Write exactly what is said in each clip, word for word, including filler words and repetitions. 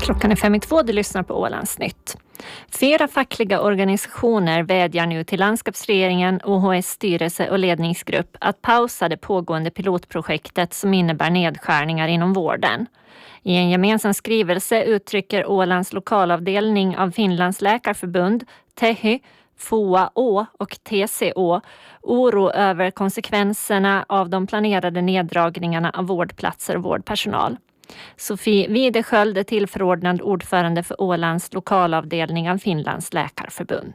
Klockan är fem i två, du lyssnar på Ålandsnytt. Fyra fackliga organisationer vädjar nu till landskapsregeringen, O H S styrelse och ledningsgrupp att pausa det pågående pilotprojektet som innebär nedskärningar inom vården. I en gemensam skrivelse uttrycker Ålands lokalavdelning av Finlands läkarförbund, Tehy, F O A Å och T C Å oro över konsekvenserna av de planerade neddragningarna av vårdplatser och vårdpersonal. Sofie Widesköld är tillförordnad ordförande för Ålands lokalavdelning av Finlands läkarförbund.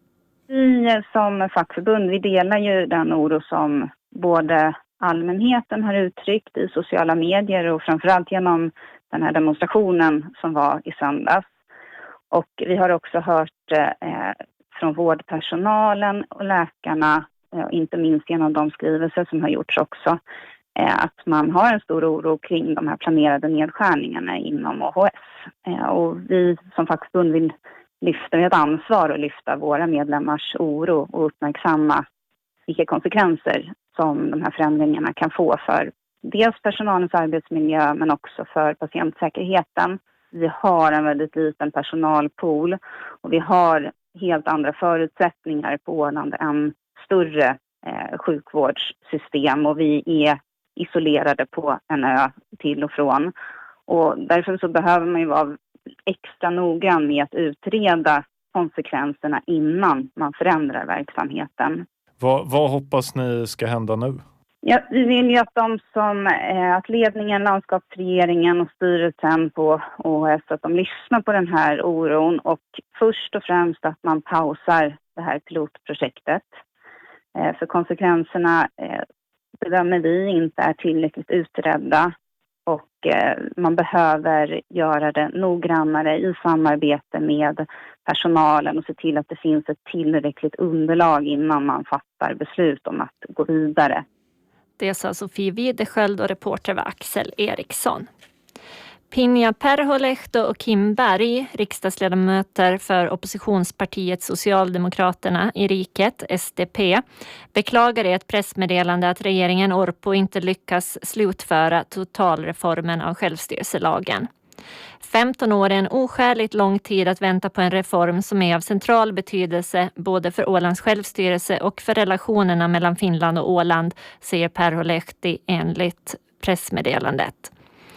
Vi som fackförbund, vi delar ju den oro som både allmänheten har uttryckt i sociala medier och framförallt genom den här demonstrationen som var i söndags. Och vi har också hört eh, från vårdpersonalen och läkarna, eh, inte minst genom de skrivelser som har gjorts också, att man har en stor oro kring de här planerade nedskärningarna inom O H S. Och vi som fackförbund vill lyfta ett ansvar och lyfta våra medlemmars oro och uppmärksamma vilka konsekvenser som de här förändringarna kan få för dels personalens arbetsmiljö men också för patientsäkerheten. Vi har en väldigt liten personalpool och vi har helt andra förutsättningar på Åland än större eh, sjukvårdssystem och vi är isolerade på en ö till och från. Och därför så behöver man ju vara extra noggrann med att utreda konsekvenserna innan man förändrar verksamheten. Vad, vad hoppas ni ska hända nu? Ja, vi vill ju att de som, eh, att ledningen, landskapsregeringen och styrelsen på O H S, att de lyssnar på den här oron och först och främst att man pausar det här pilotprojektet. Eh, för konsekvenserna eh, bedömer vi inte är tillräckligt utredda och eh, man behöver göra det noggrannare i samarbete med personalen och se till att det finns ett tillräckligt underlag innan man fattar beslut om att gå vidare. Det sa Sofie Widesköld och reporter var Axel Eriksson. Pinja Perholehto och Kim Berg, riksdagsledamöter för oppositionspartiet Socialdemokraterna i riket, S D P, beklagar i ett pressmeddelande att regeringen Orpo inte lyckas slutföra totalreformen av självstyrelselagen. femton år är en oskäligt lång tid att vänta på en reform som är av central betydelse både för Ålands självstyrelse och för relationerna mellan Finland och Åland, säger Perholehti enligt pressmeddelandet.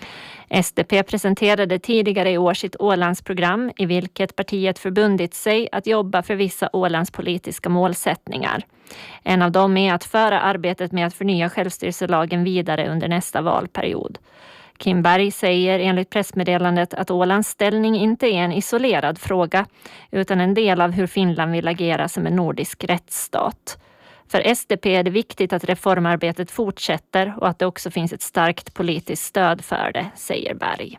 S D P presenterade tidigare i år sitt Ålandsprogram i vilket partiet förbundit sig att jobba för vissa Ålands politiska målsättningar. En av dem är att föra arbetet med att förnya självstyrelselagen vidare under nästa valperiod. Kim Berg säger enligt pressmeddelandet att Ålands ställning inte är en isolerad fråga utan en del av hur Finland vill agera som en nordisk rättsstat. För S D P är det viktigt att reformarbetet fortsätter och att det också finns ett starkt politiskt stöd för det, säger Berg.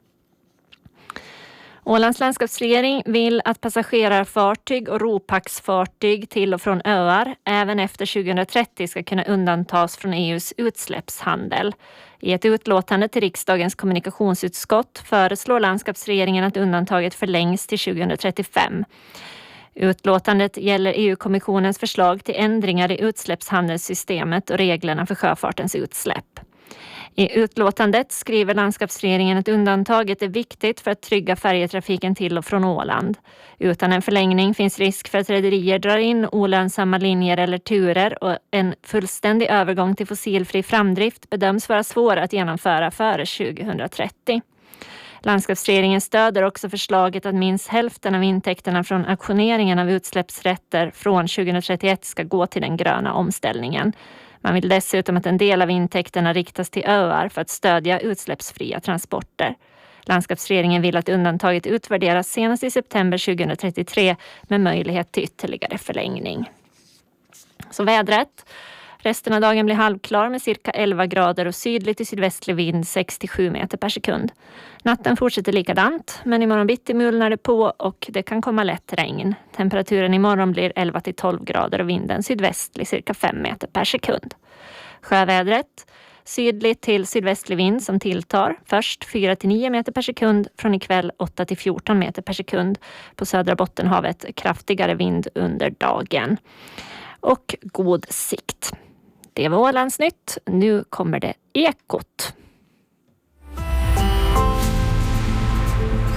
Ålands landskapsregering vill att passagerarfartyg och ropaxfartyg till och från öar även efter tjugohundratrettio ska kunna undantas från E U:s utsläppshandel. I ett utlåtande till riksdagens kommunikationsutskott föreslår landskapsregeringen att undantaget förlängs till tjugohundratrettiofem. Utlåtandet gäller E U-kommissionens förslag till ändringar i utsläppshandelssystemet och reglerna för sjöfartens utsläpp. I utlåtandet skriver landskapsregeringen att undantaget är viktigt för att trygga färjetrafiken till och från Åland. Utan en förlängning finns risk för att rederier drar in olönsamma linjer eller turer och en fullständig övergång till fossilfri framdrift bedöms vara svår att genomföra före tjugohundratrettio. Landskapsregeringen stöder också förslaget att minst hälften av intäkterna från auktioneringen av utsläppsrätter från tjugohundratrettioett ska gå till den gröna omställningen. Man vill dessutom att en del av intäkterna riktas till öar för att stödja utsläppsfria transporter. Landskapsregeringen vill att undantaget utvärderas senast i september tjugohundratrettiotre med möjlighet till ytterligare förlängning. Så vädret. Resten av dagen blir halvklar med cirka elva grader och sydlig till sydvästlig vind sex till sju meter per sekund. Natten fortsätter likadant, men imorgon bitti mulnar det på och det kan komma lätt regn. Temperaturen imorgon blir elva till tolv grader och vinden sydvästlig cirka fem meter per sekund. Sjövädret. Sydlig till sydvästlig vind som tilltar. Först fyra till nio meter per sekund, från ikväll åtta till fjorton meter per sekund. På södra Bottenhavet kraftigare vind under dagen. Och god sikt. Det var Ålandsnytt. Nu kommer det Ekot.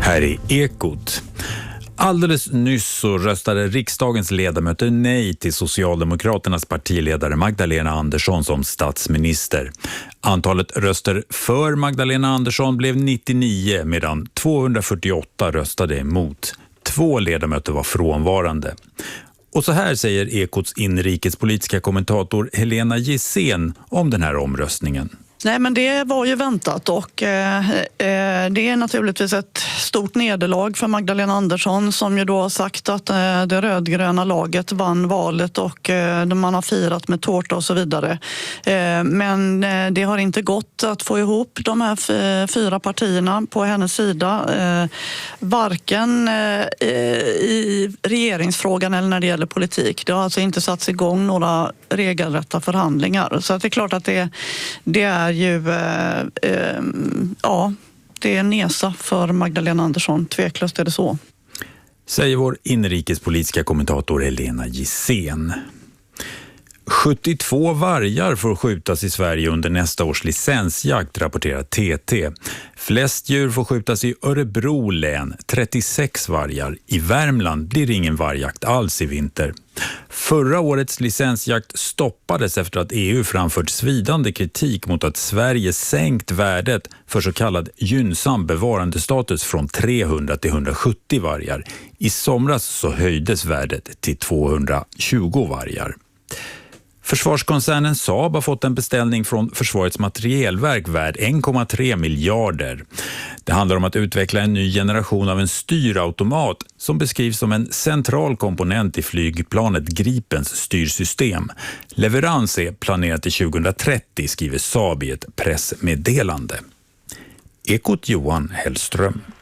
här är Ekot. Alldeles nyss så röstade riksdagens ledamöter nej till Socialdemokraternas partiledare Magdalena Andersson som statsminister. Antalet röster för Magdalena Andersson blev nittionio medan tvåhundrafyrtioåtta röstade emot. Två ledamöter var frånvarande. Och så här säger Ekots inrikespolitiska kommentator Helena Gissén om den här omröstningen. Nej, men det var ju väntat och eh, eh, det är naturligtvis ett stort nederlag för Magdalena Andersson som ju då har sagt att eh, det rödgröna laget vann valet och eh, man har firat med tårta och så vidare. Eh, men eh, det har inte gått att få ihop de här f- fyra partierna på hennes sida. Eh, varken eh, i regeringsfrågan eller när det gäller politik. Det har alltså inte satts igång några regelrätta förhandlingar. Så att det är klart att det, det är ju, eh, eh, ja, det är en nesa för Magdalena Andersson. Tveklöst är det så. Säger vår inrikespolitiska kommentator Helena Gissén. sjuttiotvå vargar får skjutas i Sverige under nästa års licensjakt, rapporterar T T. Flest djur får skjutas i Örebro län, trettiosex vargar. I Värmland blir det ingen vargjakt alls i vinter. Förra årets licensjakt stoppades efter att E U framfört svidande kritik mot att Sverige sänkt värdet för så kallad gynnsam bevarandestatus från trehundra till hundrasjuttio vargar. I somras så höjdes värdet till tvåhundratjugo vargar. Försvarskoncernen Saab har fått en beställning från Försvarets materielverk värd en komma tre miljarder. Det handlar om att utveckla en ny generation av en styrautomat som beskrivs som en central komponent i flygplanet Gripens styrsystem. Leverans är planerat till tjugohundratrettio, skriver Saab i ett pressmeddelande. Ekot Johan Hellström.